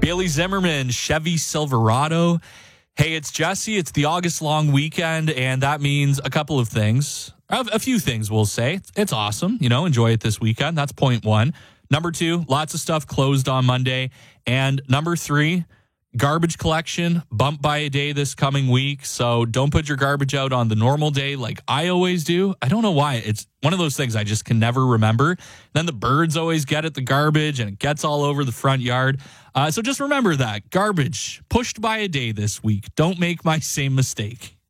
Bailey Zimmerman, Chevy Silverado. Hey, it's Jesse. It's the August long weekend, and that means a couple of things. A few things, we'll say. It's awesome. Enjoy it this weekend. That's point one. Number two, lots of stuff closed on Monday. And number three, garbage collection bumped by a day this coming week. So don't put your garbage out on the normal day like I always do. I don't know why. It's one of those things I just can never remember. Then the birds always get at the garbage and it gets all over the front yard. So just remember that. Garbage pushed by a day this week. Don't make my same mistake.